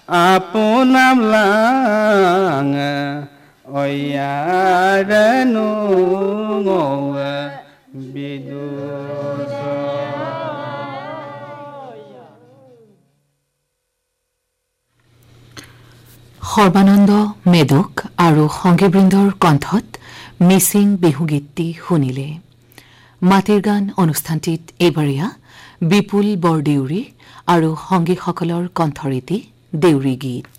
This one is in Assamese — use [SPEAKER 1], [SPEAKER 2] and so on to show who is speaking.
[SPEAKER 1] Apunam lang oyaranu ngowe biduso.
[SPEAKER 2] Sarbananda Medak আৰু সংগীবৃন্দৰ কণ্ঠত মিচিং বিহুগীতটি শুনিলে। মাটিৰ গান অনুষ্ঠানটিত এইবাৰীয়া বিপুল বৰদেউৰী আৰু সংগীসকলৰ কণ্ঠৰীতি দেউৰী গীত।